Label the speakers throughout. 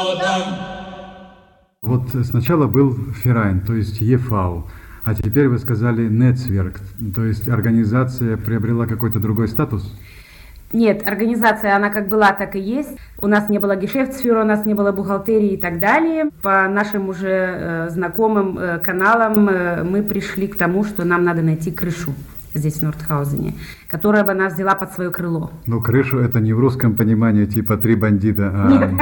Speaker 1: Вот сначала был Ферайн, то есть ЕФАУ, а теперь вы сказали Нецверк, то есть организация приобрела какой-то другой статус?
Speaker 2: Нет, организация, она как была, так и есть. У нас не было гешефтсфюрера, у нас не было бухгалтерии и так далее. По нашим уже знакомым каналам мы пришли к тому, что нам надо найти крышу здесь, в Нордхаузене, которая бы нас взяла под свое крыло.
Speaker 1: Ну, крышу это не в русском понимании типа «три бандита», а...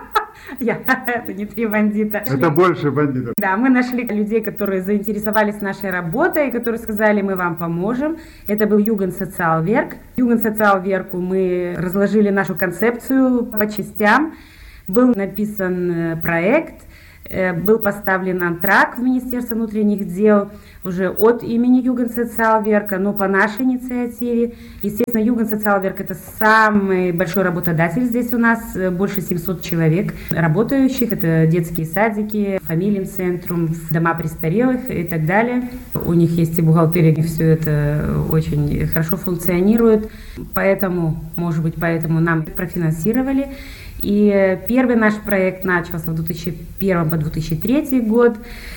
Speaker 2: Это не три бандита.
Speaker 1: Это больше бандитов.
Speaker 2: Да, мы нашли людей, которые заинтересовались нашей работой, которые сказали, мы вам поможем. Это был Югенсоциалверк. Югенсоциалверку мы разложили нашу концепцию по частям. Был написан проект, был поставлен антракт в Министерство внутренних дел уже от имени Югенсоциалверка, но по нашей инициативе. Естественно, Югенсоциалверк — это самый большой работодатель здесь у нас, больше 700 человек работающих. Это детские садики, фамилиенцентрум, дома престарелых и так далее. У них есть и бухгалтерия, и все это очень хорошо функционирует. Поэтому, может быть, поэтому нам профинансировали. И первый наш проект начался в 2001 по 2003 год,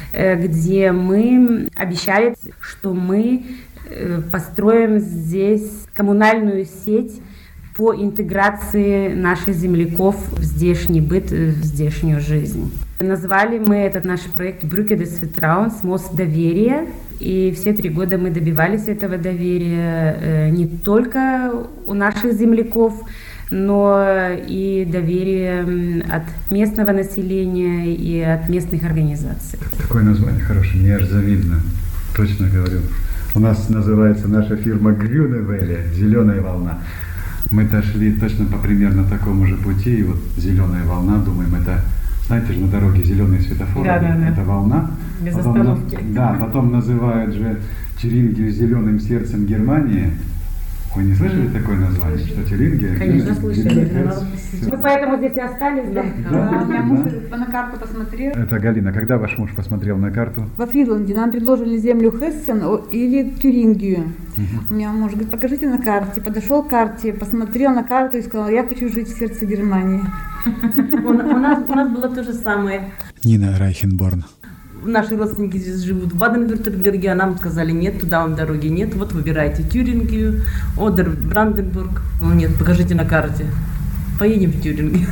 Speaker 2: где мы обещали, что мы построим здесь коммунальную сеть по интеграции наших земляков в здешний быт, в здешнюю жизнь. Назвали мы этот наш проект «Brücke des Vertrauens», мост доверия. И все 3 года мы добивались этого доверия не только у наших земляков, но и доверие от местного населения и от местных организаций.
Speaker 1: Такое название хорошее, мне аж завидно, точно говорю. У нас называется наша фирма «Grüne Welle», «Зеленая волна». Мы-то шли точно по примерно такому же пути, и вот «Зеленая волна», думаем, это, знаете же, на дороге зеленые светофоры, это волна.
Speaker 2: Без
Speaker 1: потом,
Speaker 2: остановки.
Speaker 1: Да, потом называют же Тюрингию «зеленым сердцем Германии». Вы не слышали такое название, что Тюрингия?
Speaker 2: Конечно, слышали. Мы поэтому здесь и остались, да?
Speaker 3: У меня муж на карту посмотрел.
Speaker 1: Это Галина, когда ваш муж посмотрел на карту?
Speaker 3: Во Фридланде нам предложили землю Хессен или Тюрингию. У меня муж говорит, покажите на карте. Подошел к карте, посмотрел на карту и сказал, я хочу жить в сердце Германии.
Speaker 4: У нас было то же самое.
Speaker 1: Нина Райхенборн.
Speaker 4: Наши родственники здесь живут в Баден-Вюртемберге, а нам сказали, нет, туда вам дороги нет, вот выбирайте Тюрингию, Одер, Бранденбург. Ну нет, покажите на карте. Поедем в Тюрингию.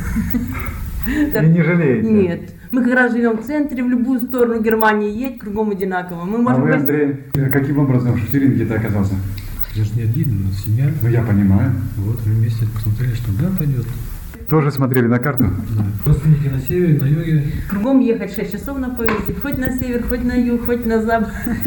Speaker 1: И не жалеете?
Speaker 4: Нет. Мы как раз живем в центре, в любую сторону Германии едь, кругом одинаково. Мы можем...
Speaker 1: А вы, Андрей, каким образом в Тюрингии-то оказался?
Speaker 5: Я же не один, но семья.
Speaker 1: Ну, я понимаю.
Speaker 5: Вот, мы вместе посмотрели, что да, пойдет.
Speaker 1: Тоже смотрели на карту?
Speaker 5: Да. Родственники на севере, на юге.
Speaker 4: Кругом ехать 6 часов на поезде, хоть на север, хоть на юг, хоть на запад.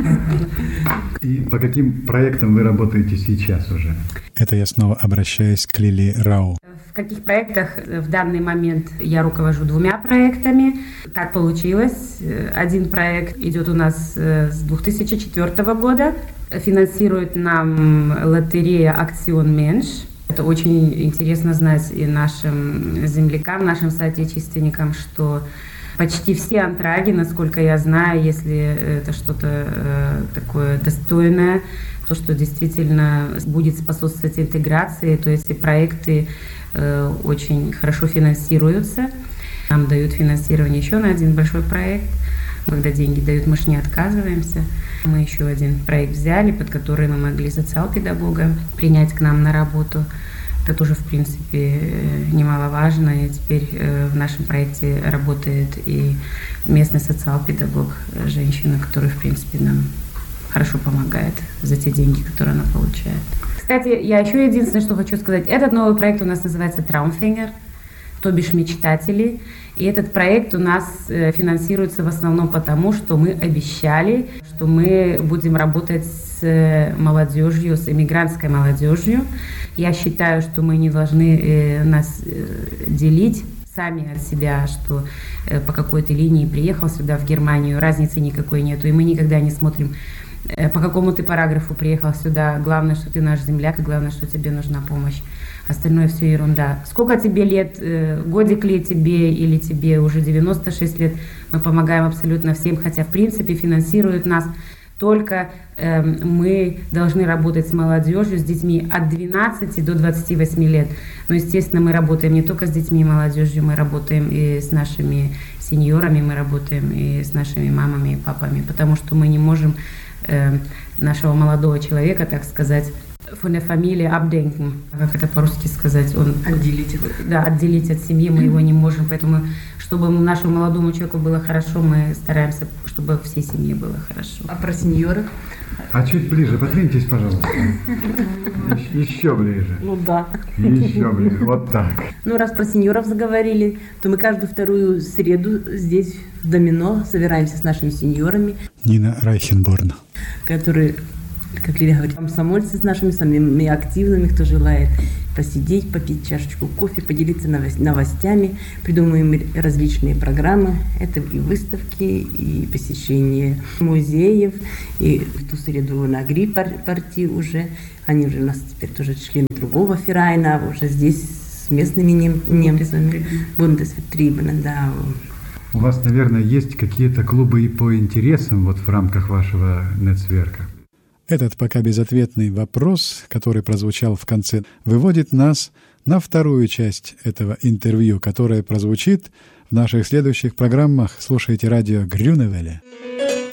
Speaker 1: И по каким проектам вы работаете сейчас уже? Это я снова обращаюсь к Лили Рау.
Speaker 2: В каких проектах в данный момент я руковожу 2 проектами. Так получилось. Один проект идет у нас с 2004 года. Финансирует нам лотерея «Акцион Менш». Это очень интересно знать и нашим землякам, нашим соотечественникам, что почти все антраги, насколько я знаю, если это что-то такое достойное, то, что действительно будет способствовать интеграции, то эти проекты очень хорошо финансируются. Нам дают финансирование еще на один большой проект. Когда деньги дают, мы же не отказываемся. Мы еще один проект взяли, под который мы могли социал-педагога принять к нам на работу. Это тоже, в принципе, немаловажно. И теперь в нашем проекте работает и местный социал-педагог, женщина, которая, в принципе, нам хорошо помогает за те деньги, которые она получает. Кстати, я еще единственное, что хочу сказать. Этот новый проект у нас называется «Traumfänger», то бишь мечтатели. И этот проект у нас финансируется в основном потому, что мы обещали, что мы будем работать с молодежью, с эмигрантской молодежью. Я считаю, что мы не должны нас делить сами от себя, что по какой-то линии приехал сюда, в Германию, разницы никакой нету. И мы никогда не смотрим, по какому ты параграфу приехал сюда. Главное, что ты наш земляк, и главное, что тебе нужна помощь. Остальное все ерунда. Сколько тебе лет, годик ли тебе или тебе уже 96 лет, мы помогаем абсолютно всем, хотя в принципе финансируют нас только мы должны работать с молодежью, с детьми от 12 до 28 лет. Но, естественно, мы работаем не только с детьми и молодежью, мы работаем и с нашими сеньорами, мы работаем и с нашими мамами и папами, потому что мы не можем нашего молодого человека, так сказать, von der Familie abdenken, как это по-русски сказать, отделить от семьи, мы его не можем, поэтому, чтобы нашему молодому человеку было хорошо, мы стараемся, чтобы всей семье было хорошо.
Speaker 4: А про сеньоров?
Speaker 1: А чуть ближе, подвиньтесь, пожалуйста. Еще ближе.
Speaker 4: Ну да.
Speaker 1: Еще ближе, вот так.
Speaker 4: Ну, раз про сеньоров заговорили, то мы каждую вторую среду здесь в Домино собираемся с нашими сеньорами.
Speaker 1: Нина Райхенборн.
Speaker 4: Которые, как Лилия говорит, комсомольцы с нашими самыми активными, кто желает посидеть, попить чашечку кофе, поделиться новостями. Придумываем различные программы. Это и выставки, и посещение музеев. И в ту среду на Гри-партии уже. Они уже у нас теперь тоже члены другого ферайна, уже здесь с местными немцами. Бундесвертрибена, да.
Speaker 1: У вас, наверное, есть какие-то клубы и по интересам вот в рамках вашего нетцверка?
Speaker 6: Этот пока безответный вопрос, который прозвучал в конце, выводит нас на вторую часть этого интервью, которое прозвучит в наших следующих программах. Слушайте радио Grüne Welle.